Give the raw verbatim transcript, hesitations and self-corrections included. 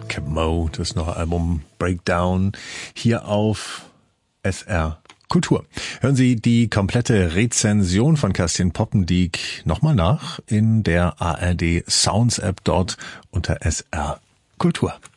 Depeche Mode, das neue Album Breakdown, hier auf S R Kultur. Hören Sie die komplette Rezension von Kerstin Poppendiek nochmal nach in der A R D Sounds App, dort unter S R Kultur.